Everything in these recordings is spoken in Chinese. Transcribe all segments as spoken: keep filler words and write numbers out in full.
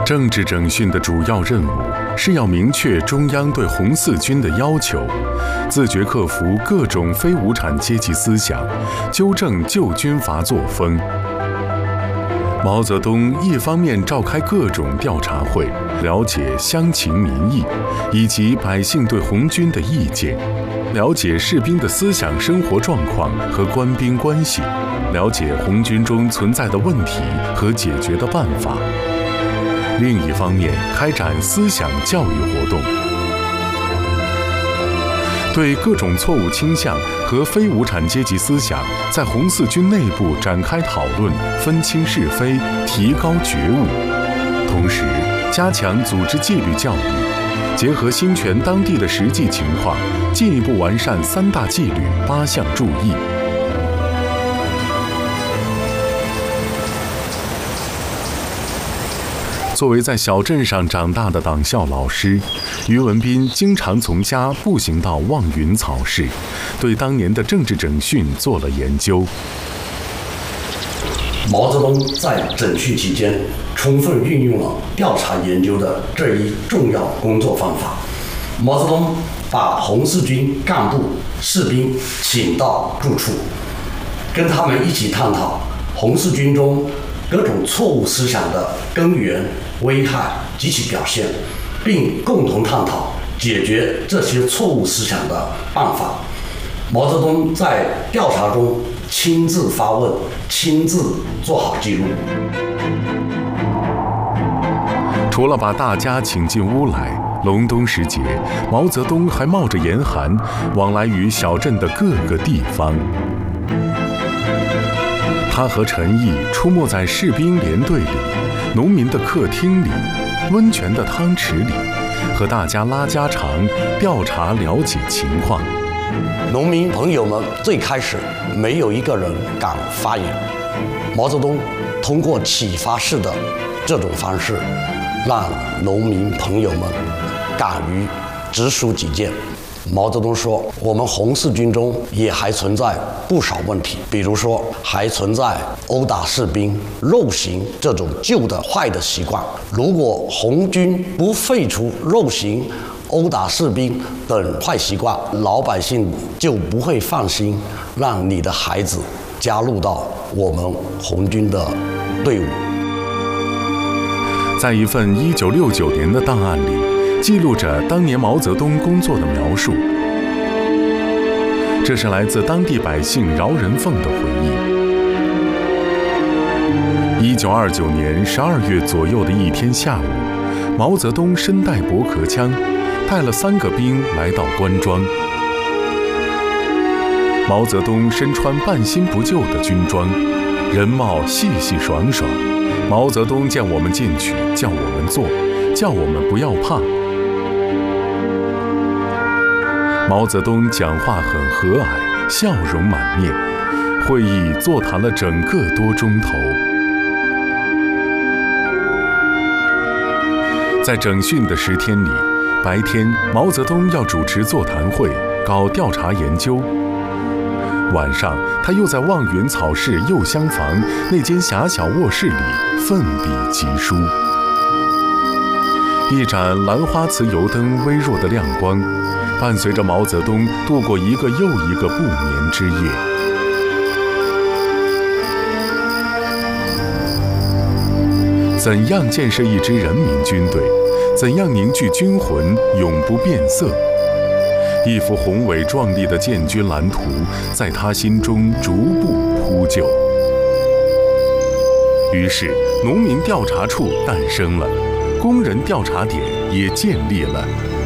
政治整训的主要任务是要明确中央对红四军的要求，自觉克服各种非无产阶级思想，纠正旧军阀作风。毛泽东一方面召开各种调查会，了解乡情民意以及百姓对红军的意见，了解士兵的思想生活状况和官兵关系，了解红军中存在的问题和解决的办法。另一方面，开展思想教育活动，对各种错误倾向和非无产阶级思想在红四军内部展开讨论，分清是非，提高觉悟。同时，加强组织纪律教育，结合新全当地的实际情况，进一步完善三大纪律八项注意。作为在小镇上长大的党校老师，于文斌经常从家步行到望云草市，对当年的政治整训做了研究。 毛泽东在整训期间充分运用了调查研究的这一重要工作方法。毛泽东把红四军干部、士兵请到住处，跟他们一起探讨红四军中各种错误思想的根源、危害及其表现，并共同探讨解决这些错误思想的办法。毛泽东在调查中亲自发问，亲自做好记录。 除了把大家请进屋来，隆冬时节，毛泽东还冒着严寒，往来于小镇的各个地方。他和陈毅出没在士兵连队里、农民的客厅里、温泉的汤池里，和大家拉家常，调查了解情况。 农民朋友们最开始没有一个人敢发言，毛泽东通过启发式的这种方式，让农民朋友们敢于直抒己见。毛泽东说，我们红四军中也还存在不少问题，比如说还存在殴打士兵、肉刑这种旧的坏的习惯。如果红军不废除肉刑、殴打士兵等坏习惯，老百姓就不会放心让你的孩子加入到我们红军的队伍。 在一份一九六九年的档案里，记录着当年毛泽东工作的描述。这是来自当地百姓饶人凤的回忆。一九二九年十二月左右的一天下午，毛泽东身带驳壳枪，带了三个兵来到关庄。毛泽东身穿半新不旧的军装，人貌细细爽爽。毛泽东见我们进去，叫我们坐，叫我们不要怕。毛泽东讲话很和蔼，笑容满面。会议座谈了整个多钟头。在整训的十天里，白天毛泽东要主持座谈会，搞调查研究；晚上他又在望云草市右厢房那间狭小卧室里奋笔疾书。一盏兰花瓷油灯微弱的亮光，伴随着毛泽东度过一个又一个不眠之夜。怎样建设一支人民军队？怎样凝聚军魂，永不变色？一幅宏伟壮丽的建军蓝图在他心中逐步铺就。于是，农民调查处诞生了，工人调查点也建立了。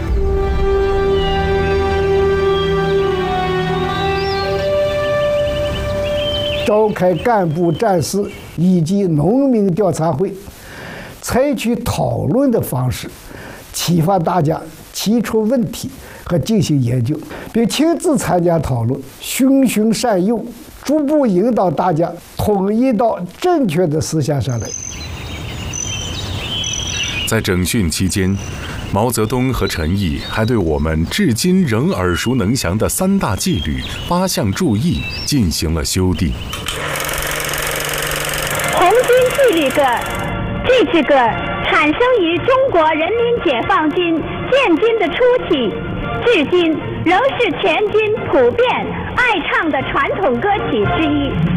召开干部战士以及农民调查会，采取讨论的方式，启发大家提出问题和进行研究，并亲自参加讨论，循循善诱，逐步引导大家统一到正确的思想上来。 在整训期间，毛泽东和陈毅还对我们至今仍耳熟能详的三大纪律、八项注意进行了修订。 红军纪律个，这是个长产生于中国人民解放军建军的初期，至今仍是全军普遍爱唱的传统歌曲之一。